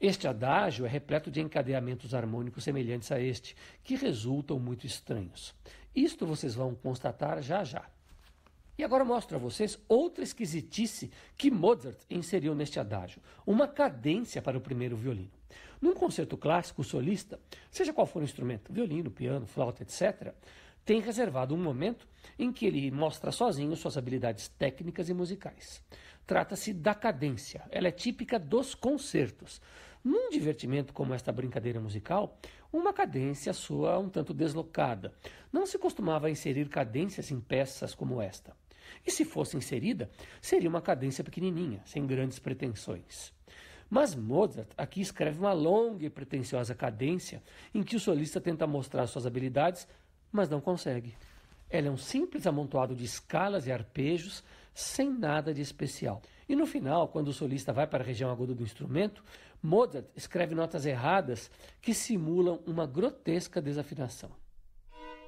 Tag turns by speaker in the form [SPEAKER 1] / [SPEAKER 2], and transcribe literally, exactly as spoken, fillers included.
[SPEAKER 1] Este adágio é repleto de encadeamentos harmônicos semelhantes a este, que resultam muito estranhos. Isto vocês vão constatar já já. E agora mostro a vocês outra esquisitice que Mozart inseriu neste adágio, uma cadência para o primeiro violino. Num concerto clássico, o solista, seja qual for o instrumento, violino, piano, flauta, etcétera, tem reservado um momento em que ele mostra sozinho suas habilidades técnicas e musicais. Trata-se da cadência, ela é típica dos concertos. Num divertimento como esta brincadeira musical, uma cadência soa um tanto deslocada. Não se costumava inserir cadências em peças como esta. E se fosse inserida, seria uma cadência pequenininha, sem grandes pretensões. Mas Mozart aqui escreve uma longa e pretensiosa cadência em que o solista tenta mostrar suas habilidades, mas não consegue. Ela é um simples amontoado de escalas e arpejos, sem nada de especial. E no final, quando o solista vai para a região aguda do instrumento, Mozart escreve notas erradas que simulam uma grotesca desafinação.